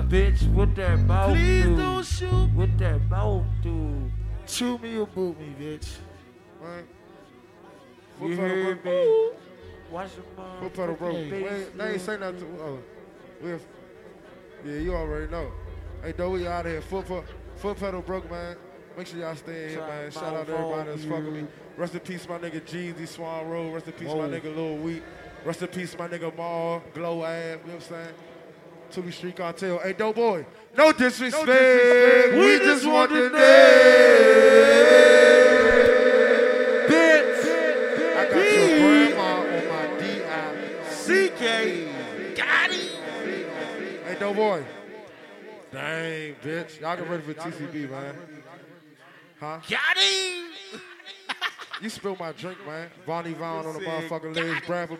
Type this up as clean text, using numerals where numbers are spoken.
Bitch, what that mouth Please do? don't shoot. What that mouth do? Chew me or boot me, bitch. Right? You Foot pedal heard broke. me? Watch the mom. Foot pedal broke. They ain't say nothing to yeah, you already know. Hey, though, we out of here. Foot pedal broke, man. Make sure y'all stay in here, man. Shout out to everybody that's fucking me. Rest in peace, my nigga Jeezy, Swan Road. Rest in peace, my nigga Lil Wheat. Rest in peace, my nigga Maul, Glow Ab, you know what I'm saying? Tully Street Cartel. Hey, dope boy, no disrespect. We just want the name. Bitch. I got your grandma on my D.I.C.K. Got it. Hey, dope boy. Dang, bitch. Y'all get ready for TCB, man. Huh? Got him! You spilled my drink, man. Vonnie Vaughn on the motherfucking legs. Bradford